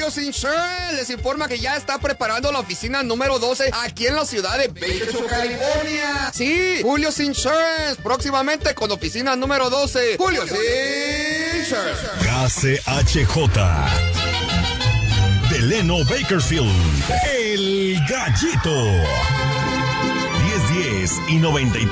Julio Insurance les informa que ya está preparando la oficina número 12 aquí en la ciudad de Bakersfield, California. Sí, Julio Insurance, próximamente con oficina número 12. Julio Insurance. KCHJ. Delano Bakersfield, el Gallito. 1010 y 93.